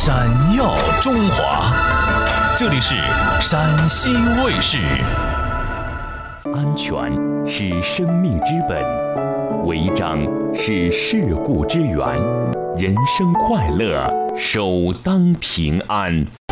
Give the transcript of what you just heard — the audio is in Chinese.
闪耀中华，这里是陕西卫视。安全是生命之本，违章是事故之源，人生快乐首当平安。